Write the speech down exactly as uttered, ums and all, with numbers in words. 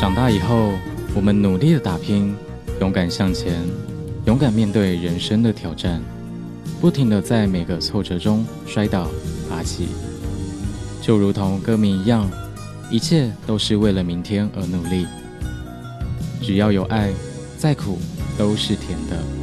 长大以后，我们努力的打拼，勇敢向前，勇敢面对人生的挑战，不停地在每个挫折中摔倒爬起。就如同歌名一样，一切都是为了明天而努力。只要有爱，再苦都是甜的。